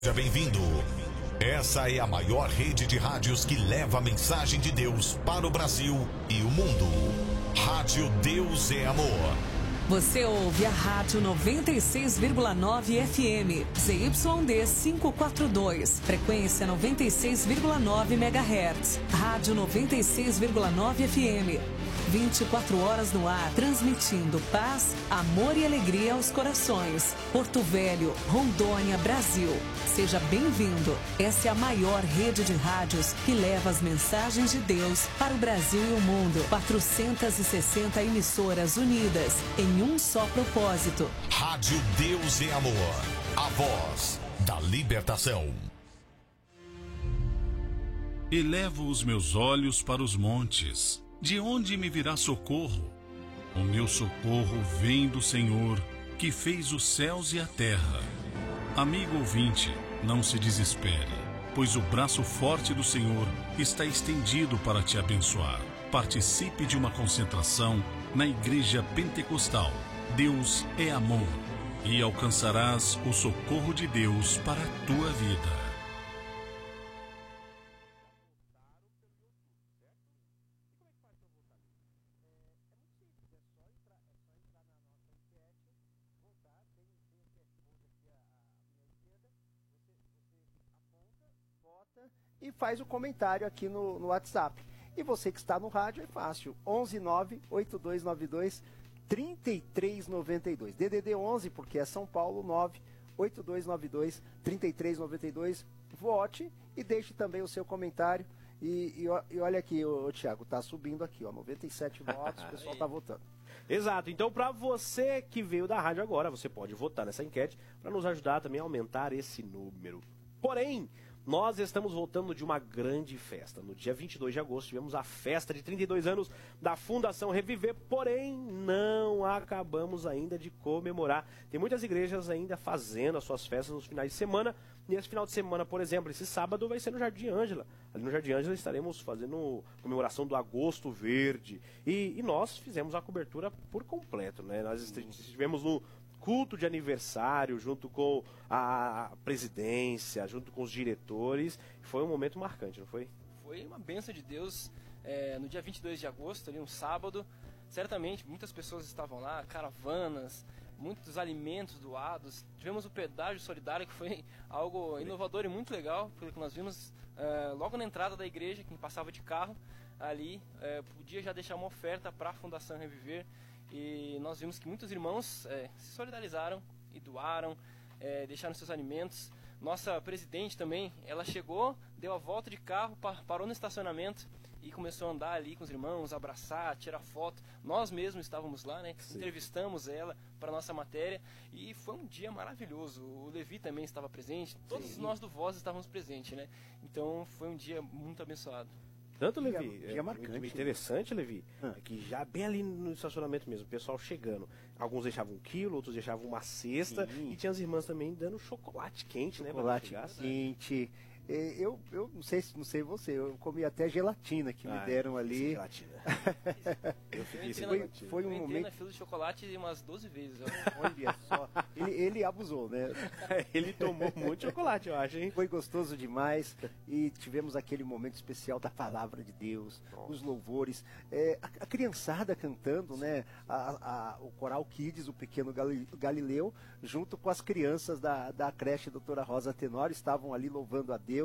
Seja bem-vindo. Essa é a maior rede de rádios que leva a mensagem de Deus para o Brasil e o mundo. Rádio Deus é Amor. Você ouve a Rádio 96,9 FM, ZYD 542, frequência 96,9 MHz. Rádio 96,9 FM. 24 horas no ar, transmitindo paz, amor e alegria aos corações. Porto Velho, Rondônia, Brasil. Seja bem-vindo. Essa é a maior rede de rádios que leva as mensagens de Deus para o Brasil e o mundo. 460 emissoras unidas em um só propósito. Rádio Deus é Amor. A voz da libertação. Elevo os meus olhos para os montes. De onde me virá socorro? O meu socorro vem do Senhor, que fez os céus e a terra. Amigo ouvinte, não se desespere, pois o braço forte do Senhor está estendido para te abençoar. Participe de uma concentração na Igreja Pentecostal. Deus é amor, e alcançarás o socorro de Deus para a tua vida. E faz o comentário aqui no WhatsApp. E você que está no rádio é fácil, 119-8292-3392. DDD 11, porque é São Paulo, 98292-3392. Vote e deixe também o seu comentário. E olha aqui, Tiago, tá subindo aqui, ó, 97 votos, o pessoal tá votando. Exato, então para você que veio da rádio agora, você pode votar nessa enquete para nos ajudar também a aumentar esse número. Porém, nós estamos voltando de uma grande festa. No dia 22 de agosto tivemos a festa de 32 anos da Fundação Reviver, porém não acabamos ainda de comemorar. Tem muitas igrejas ainda fazendo as suas festas nos finais de semana. Nesse final de semana, por exemplo, esse sábado vai ser no Jardim Ângela. Ali no Jardim Ângela estaremos fazendo comemoração do Agosto Verde. E nós fizemos a cobertura por completo, né? Nós estivemos no culto de aniversário, junto com a presidência, junto com os diretores. Foi um momento marcante, não foi? Foi uma bênção de Deus. No dia 22 de agosto, ali um sábado, certamente muitas pessoas estavam lá, caravanas, muitos alimentos doados. Tivemos o pedágio solidário, que foi algo inovador e muito legal, pelo que nós vimos logo na entrada da igreja. Quem passava de carro ali podia já deixar uma oferta para a Fundação Reviver. E nós vimos que muitos irmãos se solidarizaram e doaram, deixaram seus alimentos. Nossa presidente também, ela chegou, deu a volta de carro, parou no estacionamento e começou a andar ali com os irmãos, abraçar, tirar foto. Nós mesmos estávamos lá, né? Sim. Entrevistamos ela para nossa matéria e foi um dia maravilhoso. O Levi também estava presente, todos nós do Voz estávamos presentes, né? Então foi um dia muito abençoado. Tanto, Levi, dia marcante, muito interessante, Levi, é que já bem ali no estacionamento mesmo, o pessoal chegando. Alguns deixavam 1 quilo, outros deixavam uma cesta. Sim. E tinha as irmãs também dando chocolate quente, chocolate, né? Chocolate quente. Eu não sei você, eu comi até gelatina que me deram ali. Gelatina. Eu foi um momento. Na fila de chocolate umas 12 vezes. Olha só, ele abusou, né? Ele tomou muito chocolate, eu acho, hein? Foi gostoso demais e tivemos aquele momento especial da palavra de Deus, os louvores, a criançada cantando, né? O Coral Kids, o Pequeno Galileu, junto com as crianças da creche Doutora Rosa Tenório, estavam ali louvando a Deus.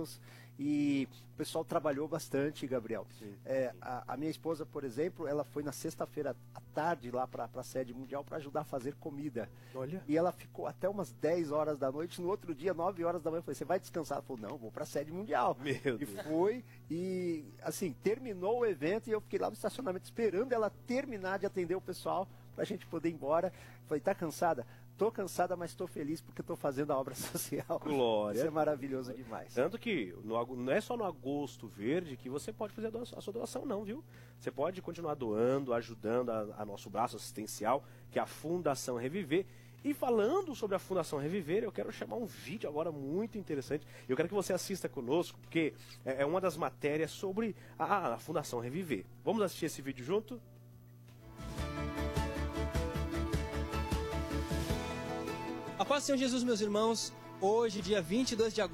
E o pessoal trabalhou bastante, Gabriel. A minha esposa, por exemplo, ela foi na sexta-feira à tarde lá para a sede mundial para ajudar a fazer comida. Olha. E ela ficou até umas 10 horas da noite. No outro dia, 9 horas da manhã, eu falei, você vai descansar? Ela falou, não, vou para a sede mundial. Meu Deus. Foi, e assim, terminou o evento e eu fiquei lá no estacionamento esperando ela terminar de atender o pessoal para a gente poder ir embora. Falei, tá cansada? Tô cansada, mas estou feliz porque estou fazendo a obra social. Glória. Isso é maravilhoso demais. Tanto que não é só no Agosto Verde que você pode fazer a sua doação, não, viu? Você pode continuar doando, ajudando a nosso braço assistencial, que é a Fundação Reviver. E falando sobre a Fundação Reviver, eu quero chamar um vídeo agora muito interessante. Eu quero que você assista conosco, porque é uma das matérias sobre a Fundação Reviver. Vamos assistir esse vídeo junto? A paz do Senhor Jesus, meus irmãos. hoje, dia 22 de agosto.